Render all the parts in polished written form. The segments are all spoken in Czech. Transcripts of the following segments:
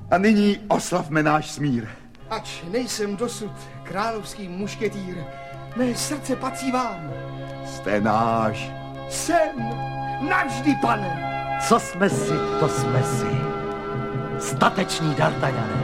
A nyní oslavme náš smír. Ač nejsem dosud královský mušketýr, mé srdce patří vám. Jste náš. Jsem navždy, pane. Co jsme si, to jsme si. Statečný D'Artagnane.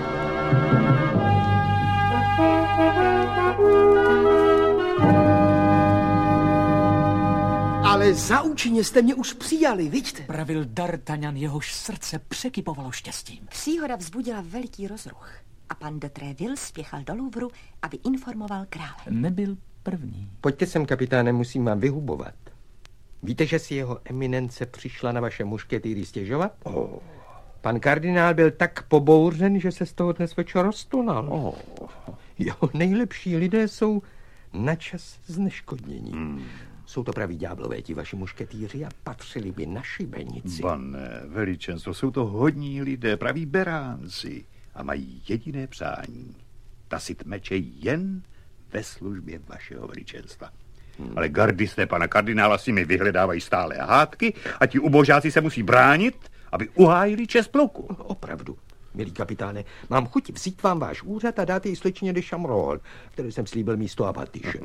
Ale za účinně jste mě už přijali, vidíte? Pravil D'Artagnan, jehož srdce překypovalo štěstím. Příhoda vzbudila veliký rozruch a pan de Tréville spěchal do Louvru, aby informoval krále. Nebyl první. Pojďte sem, kapitáne, musím vám vyhubovat. Víte, že si jeho eminence přišla na vaše mušketýry stěžovat? Pan kardinál byl tak pobouřen, že se z toho dnes večer roztonal. Jeho nejlepší lidé jsou načas zneškodnění. Jsou to praví ďáblové ti vaši mušketýři a patřili by na šibenici. Pane veličenstvo, jsou to hodní lidé, praví beránci a mají jediné přání. Tasit meče jen ve službě vašeho veličenstva. Ale gardisté pana kardinála s nimi vyhledávají stále hádky a ti ubožáci se musí bránit, aby uhájili čest pluku. Opravdu, milý kapitáne, mám chuť vzít vám váš úřad a dát jej slečně de Chamerol, který jsem slíbil místo abatyše.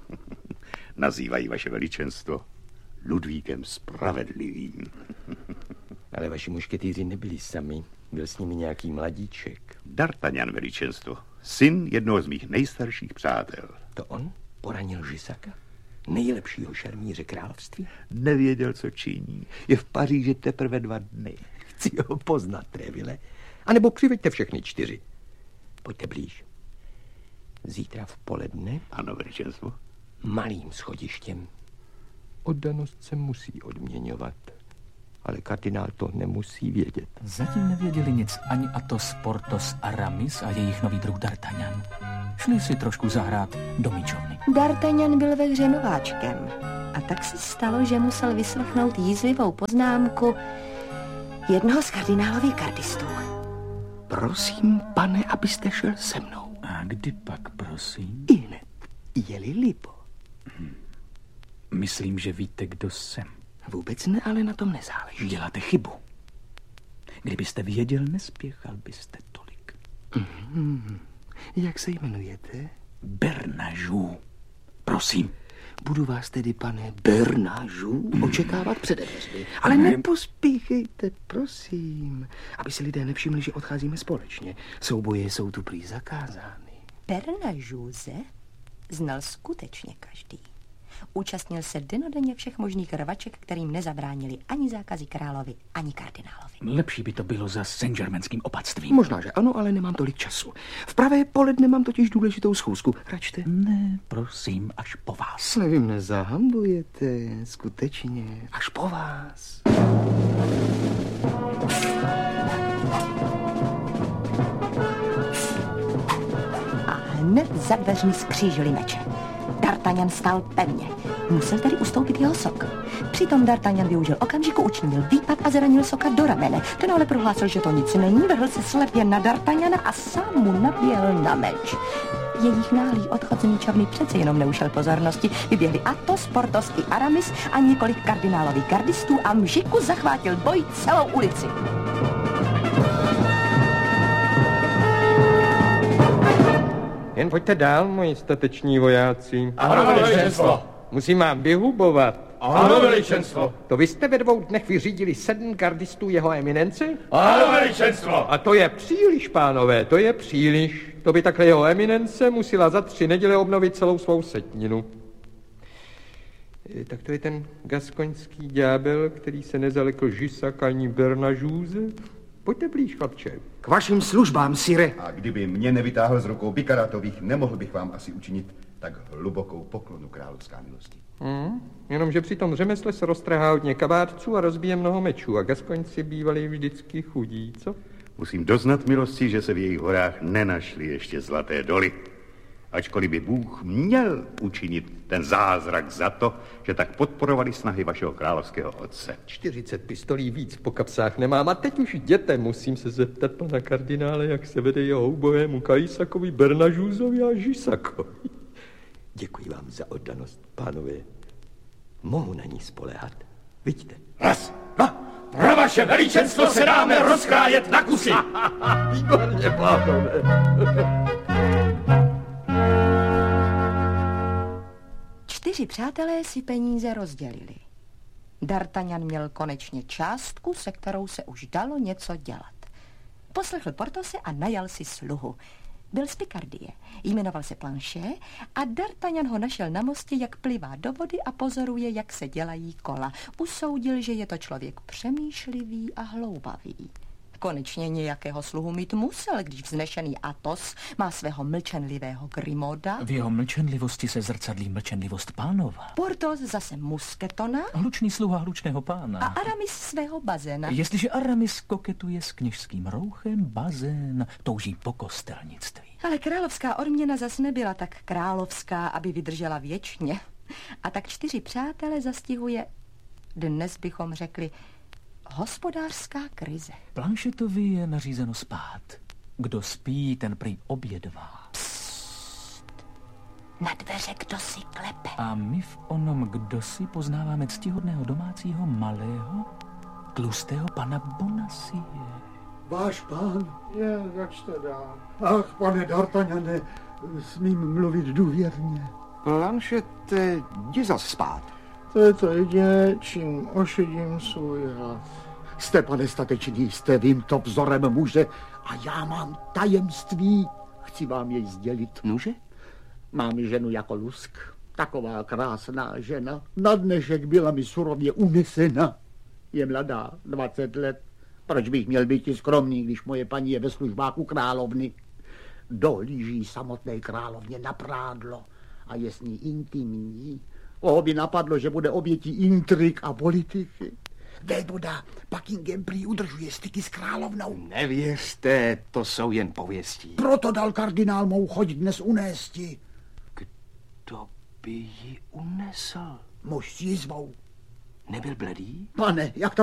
Nazývají vaše veličenstvo Ludvíkem Spravedlivým. Ale vaši mušketýři nebyli sami, byl s nimi nějaký mladíček. D'Artagnan veličenstvo, syn jednoho z mých nejstarších přátel. To on poranil Žisaka? Nejlepšího šermíře království? Nevěděl, co činí. Je v Paříži teprve 2 dny. Chci ho poznat, Tréville. A nebo přiveďte všechny 4. Pojďte blíž. Zítra v poledne. Ano, veličenstvo. Malým schodištěm. Oddanost se musí odměňovat. Ale kardinál to nemusí vědět. Zatím nevěděli nic ani Athos, Porthos, Aramis a jejich nový druh D'Artagnan. Šli si trošku zahrát do míčovny. D'Artagnan byl ve hře nováčkem a tak se stalo, že musel vyslechnout jízlivou poznámku jednoho z kardinálových gardistů. Prosím, pane, abyste šel se mnou. A kdy pak, prosím? Ihned, je-li libo. Myslím, že víte, kdo jsem. Vůbec ne, ale na tom nezáleží. Děláte chybu. Kdybyste věděl, nespěchal byste tolik. Jak se jmenujete? Bernajoux. Prosím. Budu vás tedy, pane Bernajoux, očekávat před dveřmi. Ale nepospíchejte, prosím, aby si lidé nevšimli, že odcházíme společně. Souboje jsou tu prý zakázány. Bernajouse znal skutečně každý. Účastnil se dennodenně všech možných rvaček, kterým nezabránili ani zákazy královi, ani kardinálovi. Lepší by to bylo za saint-germainským opatstvím. Možná, že ano, ale nemám tolik času. V pravé poledne mám totiž důležitou schůzku. Račte. Ne, prosím, až po vás. Nevím, nezahambujete, skutečně, až po vás. A hned za dveřmi skřížili meče. D'Artagnan stál pevně. Musel tedy ustoupit jeho sok. Přitom D'Artagnan využil okamžiku, učinil výpad a zranil soka do ramene. Ten ale prohlásil, že to nic není, vrhl se slepě na D'Artagnana a sám mu naběhl na meč. Jejich náhlý odchod z míčovny přece jenom neušel pozornosti. Vyběhli Athos, Porthos i Aramis a několik kardinálových gardistů a mžiku zachvátil boj celou ulici. Jen pojďte dál, moji stateční vojáci. Ano, veličenstvo. Musím vám vyhubovat. Ano, veličenstvo. To vy jste ve 2 dnech vyřídili 7 gardistů jeho eminence? Ano, veličenstvo. A to je příliš, pánové, to je příliš. To by takhle jeho eminence musela za 3 neděle obnovit celou svou setninu. Tak to je ten gaskoňský ďábel, který se nezalekl Žisaka ani Bernajouse. Pojďte blíž, chlapče. K vašim službám, sire. A kdyby mě nevytáhl z rukou bikarátových, nemohl bych vám asi učinit tak hlubokou poklonu královská milosti. Jenomže při tom řemesle se roztrhá hodně kabátců a rozbije mnoho mečů a gaskoňci bývali vždycky chudí, co? Musím doznat milosti, že se v jejich horách nenašly ještě zlaté doly. Ačkoliv by Bůh měl učinit ten zázrak za to, že tak podporovali snahy vašeho královského otce. 40 pistolí víc po kapsách nemám a teď už jděte. Musím se zeptat pana kardinále, jak se vede jeho ubohému Kajsakovi, Bernajousovi a Žisakovi. Děkuji vám za oddanost, pánové. Mohu na ní spoléhat. Vidíte? Raz, dva, pravé! vaše veličenstvo se dáme rozkrájet na kusy. Výborně, pánové. Čtyři přátelé si peníze rozdělili. D'Artagnan měl konečně částku, se kterou se už dalo něco dělat. Poslechl Portose a najal si sluhu. Byl z Pikardie, jmenoval se Planchet a D'Artagnan ho našel na mostě, jak plivá do vody a pozoruje, jak se dělají kola. Usoudil, že je to člověk přemýšlivý a hloubavý. Konečně nějakého sluhu mít musel, když vznešený Athos má svého mlčenlivého Grimoda. V jeho mlčenlivosti se zrcadlí mlčenlivost pánova. Porthos zase musketona. Hlučný sluha hlučného pána. A Aramis svého bazéna. Jestliže Aramis koketuje s kněžským rouchem, bazén touží po kostelnictví. Ale královská odměna zas nebyla tak královská, aby vydržela věčně. A tak čtyři přátelé zastihuje, dnes bychom řekli, hospodářská krize. Planchetovi je nařízeno spát. Kdo spí, ten prý obědvá. Na dveře kdo si klepe. A my v onom kdosi poznáváme ctihodného domácího malého, tlustého pana Bonacie. Váš pán? Jak jste dál? Ach, pane D'Artagnane, smím mluvit důvěrně. Planchete, jdi zas spát. To je to jediné, čím ošidím svůj hlad. Jste, pane statečný, jste vím to vzorem muže a já mám tajemství. Chci vám jej sdělit. Nuže? Mám ženu jako lusk. Taková krásná žena. Na dnešek byla mi surově unesena. Je mladá, 20 let. Proč bych měl být skromný, když moje paní je ve službách u královny? Dohlíží samotné královně na prádlo a je s ní intimní. Koho by napadlo, že bude obětí intrik a politiky? Vévoda Buckingham prý udržuje styky s královnou. Nevěřte, to jsou jen pověstí. Proto dal kardinál mou choď dnes unésti. Kdo by ji unesl? Muž s jizvou. Nebyl bledý? Pane, jak